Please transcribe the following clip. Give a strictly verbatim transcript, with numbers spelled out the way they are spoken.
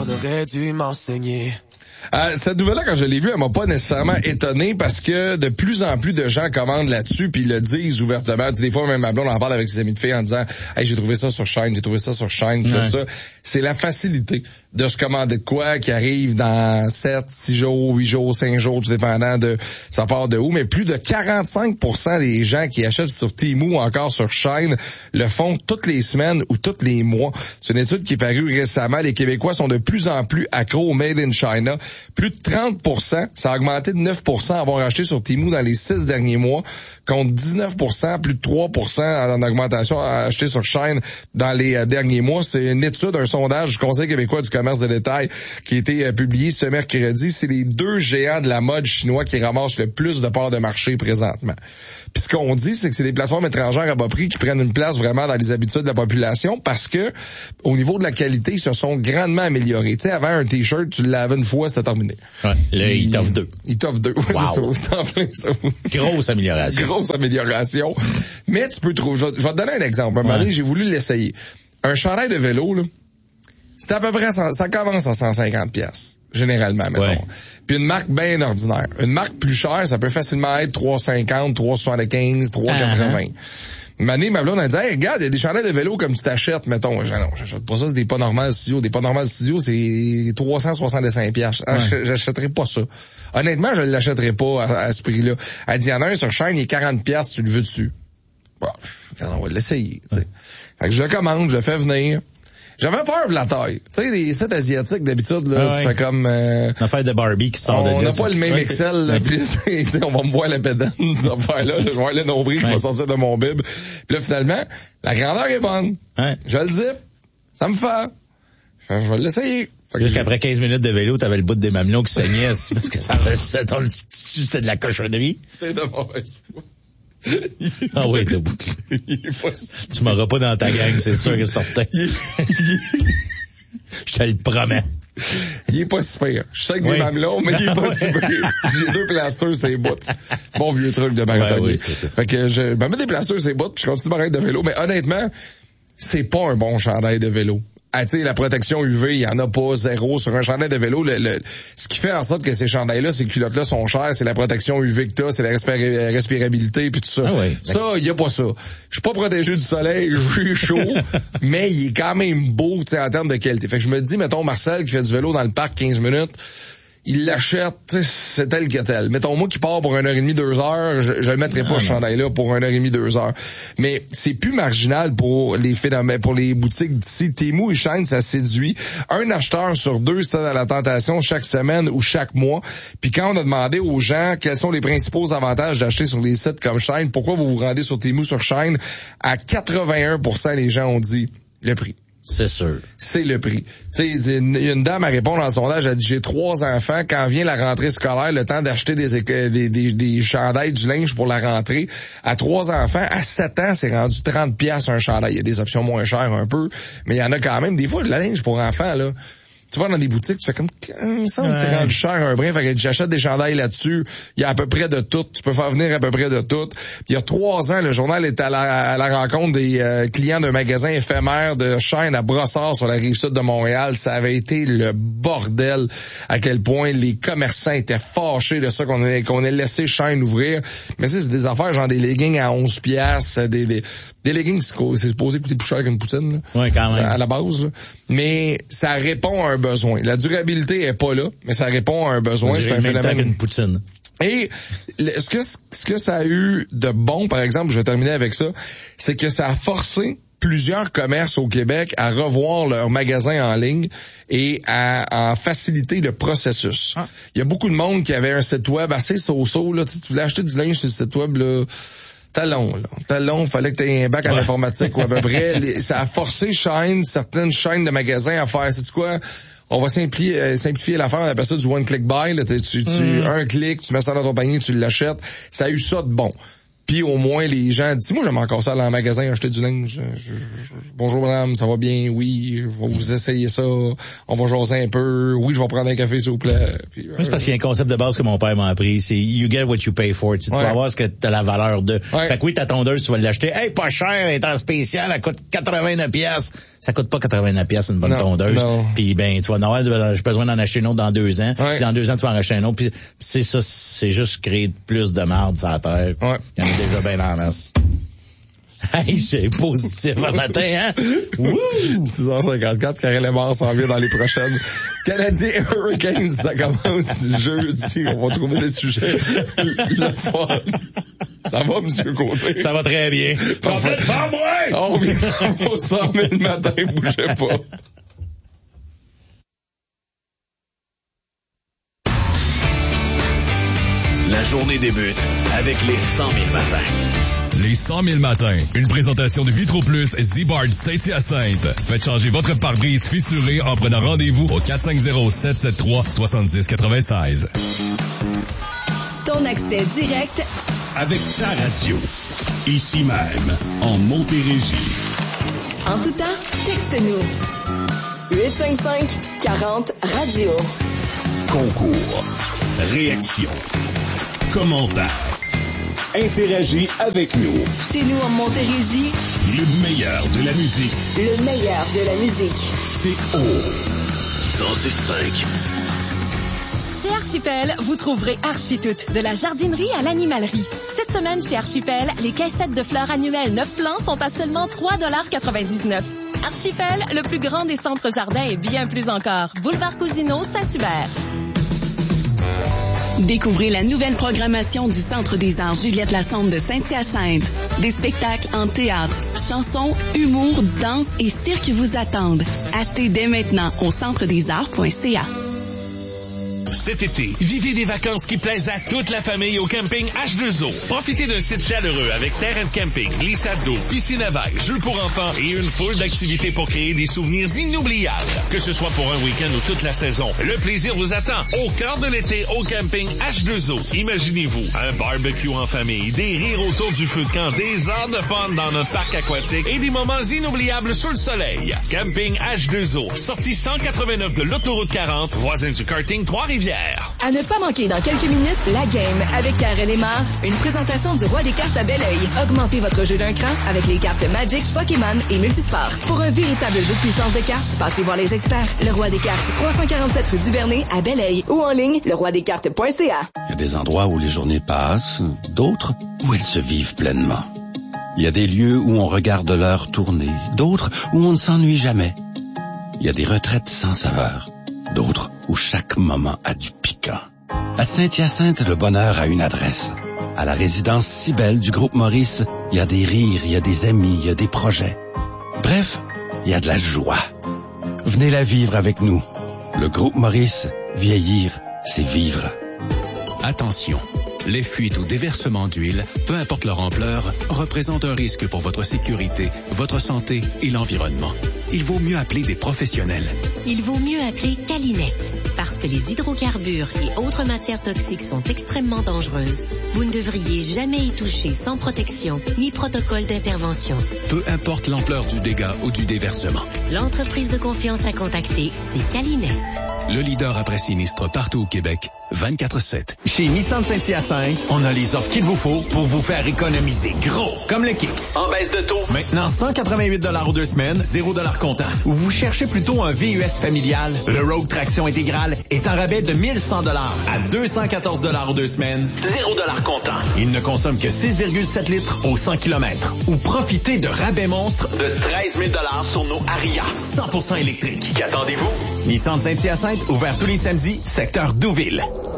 aurait dû m'enseigner. Euh, cette nouvelle-là, quand je l'ai vue, elle m'a pas nécessairement étonné parce que de plus en plus de gens commandent là-dessus puis ils le disent ouvertement. Tu sais, des fois, même ma blonde en parle avec ses amis de filles en disant « Hey, j'ai trouvé ça sur Shine, j'ai trouvé ça sur Shine, tout ça. » C'est la facilité de se commander de quoi qui arrive dans sept, six jours, huit jours, cinq jours, tout dépendant de ça part de où. Mais plus de quarante-cinq pour cent des gens qui achètent sur Temu ou encore sur Shine le font toutes les semaines ou tous les mois. C'est une étude qui est parue récemment. Les Québécois sont de plus en plus accros au Made in China. Plus de trente pour cent, ça a augmenté de neuf pour cent à avoir acheté sur Temu dans les six derniers mois, contre dix-neuf pour cent, plus de trois pour cent en augmentation à acheter sur Shine dans les euh, derniers mois. C'est une étude, un sondage du Conseil québécois du commerce de détail qui a été euh, publié ce mercredi. C'est les deux géants de la mode chinois qui ramassent le plus de parts de marché présentement. Puis ce qu'on dit, c'est que c'est des plateformes étrangères à bas prix qui prennent une place vraiment dans les habitudes de la population parce que au niveau de la qualité, ils se sont grandement améliorés. Tu sais, avant un t-shirt, tu le lavais une fois, c'était terminé. Ouais, là, il, il t'offre deux. Il t'offre deux. Wow. C'est en plein ça. Grosse amélioration. Grosse amélioration. Mais tu peux trouver, je vais, je vais te donner un exemple. Un moment donné, j'ai voulu l'essayer. Un chandail de vélo, là, c'est à peu près, cent, ça commence à cent cinquante piastres, généralement, mettons. Ouais. Puis une marque bien ordinaire. Une marque plus chère, ça peut facilement être trois cinquante, trois soixante-quinze, trois quatre-vingts. Uh-huh. Une année, ma blonde a dit, hey, regarde, il y a des chandails de vélo comme tu t'achètes, mettons. Je dis, non, j'achète pas ça, c'est des pas normales studio. Des pas normales studio, c'est trois cent soixante-cinq piastres. Ouais. J'achèterais pas ça. Honnêtement, je l'achèterais pas à, à ce prix-là. Elle dit, il y en a un sur Shine, il est quarante piastres, tu le veux dessus. Bon, on va l'essayer, tu sais. Fait que je le commande, je le fais venir. J'avais peur de la taille. Tu sais, les sites asiatiques, d'habitude, là, ah ouais. Tu fais comme... Euh, une affaire de Barbie qui sort de là. On n'a pas le même ouais. Excel, là, ouais. Puis on va me voir la pédane, cette affaire-là. Je vais voir le nombril qui ouais. va sortir de mon bib. Puis là, finalement, la grandeur est bonne. Ouais. Je le zip. Ça me fait. Je, je vais l'essayer. Jusqu'après quinze minutes de vélo, t'avais le bout des mamelons qui saignaient parce que ça restait dans le tissu, c'était de la cochonnerie. C'est de mauvaise foi. Ah oui, t'as bout. Tu m'auras pas dans ta gang, c'est sûr que c'est certain. Je te le promets. Il est pas si pire. Je sais que oui. Des mamelons, mais il est pas si pire. J'ai deux plasters, c'est bout. Bon vieux truc de marathonnier. Ouais, oui, c'est ça. Fait que je, ben, mets des plasters, c'est bout, puis je continue ma règle de vélo. Mais honnêtement, c'est pas un bon chandail de vélo. Ah, tu sais, la protection U V, il y en a pas zéro sur un chandail de vélo. Le, le, ce qui fait en sorte que ces chandails-là, ces culottes-là sont chères, c'est la protection U V que t'as, c'est la respira- respirabilité puis tout ça. Ah ouais, ça, il y a pas ça. Je suis pas protégé du soleil, j'ai chaud, mais il est quand même beau, tu sais, en termes de qualité. Fait que je me dis, mettons, Marcel qui fait du vélo dans le parc quinze minutes, il l'achète, c'est tel que tel. Mettons, moi qui pars pour une heure et demie, deux heures, je, je le mettrai pas, ah, ce chandail-là, pour une heure et demie, deux heures. Mais c'est plus marginal pour les phénomènes, pour les boutiques d'ici. Temu et Shine, ça séduit. Un acheteur sur deux, c'est à la tentation chaque semaine ou chaque mois. Puis quand on a demandé aux gens quels sont les principaux avantages d'acheter sur les sites comme Shine, pourquoi vous vous rendez sur Temu, sur Shine, à quatre-vingt-un pour cent les gens ont dit le prix. C'est sûr. C'est le prix. Tu sais, il y a une dame à répondre dans le sondage, elle dit, j'ai trois enfants, quand vient la rentrée scolaire, le temps d'acheter des, des, des, des chandails, du linge pour la rentrée, à trois enfants, à sept ans, c'est rendu trente piastres un chandail. Il y a des options moins chères un peu, mais il y en a quand même. Des fois, le linge pour enfants, là, tu vas dans des boutiques, tu fais comme, il me semble que c'est rendu cher un brin, fait que j'achète des chandails là-dessus, il y a à peu près de tout, tu peux faire venir à peu près de tout. Puis il y a trois ans, le journal était à la, à la rencontre des euh, clients d'un magasin éphémère de Shine à Brossard sur la rive sud de Montréal. Ça avait été le bordel à quel point les commerçants étaient fâchés de ça qu'on ait, qu'on ait laissé Shine ouvrir. Mais tu sais, c'est des affaires genre des leggings à onze piastres, des, des, des leggings, c'est supposé coûter plus cher qu'une poutine, là. Ouais, quand même. À la base, là. Mais ça répond à un besoin. La durabilité est pas là, mais ça répond à un besoin. C'est un phénomène. Qu'une poutine. Et ce que ce que ça a eu de bon, par exemple, je vais terminer avec ça, c'est que ça a forcé plusieurs commerces au Québec à revoir leurs magasins en ligne et à, à faciliter le processus. Ah. Il y a beaucoup de monde qui avait un site web assez so-so, là. Tu, tu voulais acheter du linge sur le site web, là. T'as long, là. T'as long, fallait que t'aies un bac en ouais. informatique ou à peu près. Les, ça a forcé Shine, certaines chaînes de magasins à faire, c'est quoi? On va simplifier, euh, simplifier l'affaire, on appelle ça du one click buy, là. Tu, tu, mm. un clic, tu mets ça dans ton panier, tu l'achètes. Ça a eu ça de bon. Puis au moins, les gens disent, moi, j'aime encore ça aller en magasin acheter du linge. Je, je, je, bonjour madame, ça va bien? Oui, je vais vous essayer ça. On va jaser un peu. Oui, je vais prendre un café, s'il vous plaît. Puis, Moi, c'est parce qu'il y a un concept de base que mon père m'a appris. C'est you get what you pay for. Tu, sais, ouais. tu vas voir ce que t'as la valeur de. Ouais. Fait que oui, ta tondeuse, tu vas l'acheter. Hey, pas cher, elle est en spécial, elle coûte quatre-vingt-neuf piastres. Ça coûte pas quatre-vingt-neuf piastres une bonne non, tondeuse. Non. Puis ben, tu vas non, j'ai besoin d'en acheter une autre dans deux ans. Ouais. Puis dans deux ans, tu vas en acheter un autre. Puis c'est ça, c'est juste créer plus de marde sur la terre. Ouais. Il y en a déjà bien en masse. Hey, c'est positif un matin, hein? Wouh! six heures cinquante-quatre, Karel Lemar s'en vient dans les prochaines. Canadiens Hurricanes, ça commence jeudi. On va trouver des sujets le fun. Ça va, monsieur Côté? Ça va très bien. Parfait. On vient au cent mille le matin, bougez pas. La journée débute avec les cent mille matins. Les cent mille matins. Une présentation de Vitro Plus Z-Bard Saint-Hyacinthe. Faites changer votre pare-brise fissuré en prenant rendez-vous au quatre cinq zéro, sept sept trois, sept zéro neuf six. Ton accès direct Avec ta radio. Ici même, en Montérégie. en tout temps, texte-nous. huit cinq cinq, quarante, radio. Concours. Réaction. Commentaires. Interagis avec nous. Chez nous en Montérégie, Le meilleur de la musique. le meilleur de la musique. C'est au cent six cinq. Chez Archipel, vous trouverez Architout, de la jardinerie à l'animalerie. Cette semaine, chez Archipel, les caissettes de fleurs annuelles neuf plants sont à seulement trois dollars quatre-vingt-dix-neuf. Archipel, le plus grand des centres jardins et bien plus encore. Boulevard Cousineau, Saint-Hubert. Découvrez la nouvelle programmation du Centre des arts Juliette Lassonde de Saint-Hyacinthe. Des spectacles en théâtre, chansons, humour, danse et cirque vous attendent. Achetez dès maintenant au centre des arts point c a. Cet été, vivez des vacances qui plaisent à toute la famille au camping H deux O. Profitez d'un site chaleureux avec terrain de camping, glissade d'eau, piscine à vagues, jeux pour enfants et une foule d'activités pour créer des souvenirs inoubliables. Que ce soit pour un week-end ou toute la saison, le plaisir vous attend au cœur de l'été au camping H deux O. Imaginez-vous un barbecue en famille, des rires autour du feu de camp, des heures de fun dans notre parc aquatique et des moments inoubliables sous le soleil. Camping H deux O, sortie cent quatre-vingt-neuf de l'autoroute quarante, voisin du karting Trois-Rivières. À ne pas manquer dans quelques minutes, la game avec Karel Lemar. Une présentation du roi des cartes à Belleuil. Augmentez votre jeu d'un cran avec les cartes Magic, Pokémon et Multisport. Pour un véritable jeu de puissance de cartes, passez voir les experts. Le roi des cartes, trois cent quarante-sept rue du Vernet à Belleuil ou en ligne, le roi des cartes point c a. Il y a des endroits où les journées passent, d'autres où elles se vivent pleinement. Il y a des lieux où on regarde l'heure tourner, d'autres où on ne s'ennuie jamais. Il y a des retraites sans saveur, d'autres où chaque moment a du piquant. À Saint-Hyacinthe, le bonheur a une adresse. À la résidence si belle du groupe Maurice, il y a des rires, il y a des amis, il y a des projets. Bref, il y a de la joie. Venez la vivre avec nous. Le groupe Maurice, vieillir, c'est vivre. Attention, les fuites ou déversements d'huile, peu importe leur ampleur, représentent un risque pour votre sécurité, votre santé et l'environnement. Il vaut mieux appeler des professionnels. Il vaut mieux appeler Calinette. Parce que les hydrocarbures et autres matières toxiques sont extrêmement dangereuses, vous ne devriez jamais y toucher sans protection ni protocole d'intervention. Peu importe l'ampleur du dégât ou du déversement. L'entreprise de confiance à contacter, c'est Calinette. Le leader après sinistre partout au Québec, vingt-quatre sept. Chez Nissan Saint-Hyacinthe, on a les offres qu'il vous faut pour vous faire économiser gros. Comme le Kicks. En baisse de taux. Maintenant, cent quatre-vingt-huit dollars aux deux semaines, zéro dollars comptant. Ou vous cherchez plutôt un V U S familial, le Rogue Traction intégrale est en rabais de mille cent dollars à deux cent quatorze dollars aux deux semaines, zéro dollars comptant. Il ne consomme que six virgule sept litres au cent kilomètres. Ou profitez de rabais monstres de treize mille dollars sur nos Aria, cent pour cent électriques. Qu'attendez-vous? Nissan Saint-Hyacinthe, ouvert tous les samedis, secteur Douville.